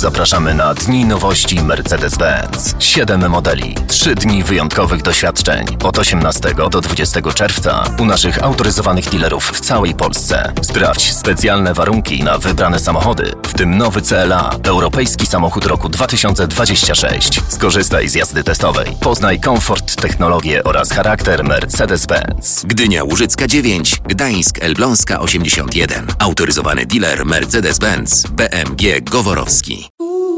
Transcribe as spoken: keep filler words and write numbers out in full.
zapraszamy na Dni Nowości Mercedes-Benz. Siedem modeli, trzy dni wyjątkowych doświadczeń. Od osiemnastego do dwudziestego czerwca u naszych autoryzowanych dealerów w całej Polsce. Sprawdź specjalne warunki na wybrane samochody, w tym nowy C L A, europejski samochód roku dwa tysiące dwudziesty szósty. Skorzystaj z jazdy testowej. Poznaj komfort, technologię oraz charakter Mercedes-Benz. Gdynia Łużycka dziewięć, Gdańsk Elbląska osiemdziesiąt jeden. Autoryzowany dealer Mercedes-Benz B M G Goworowski.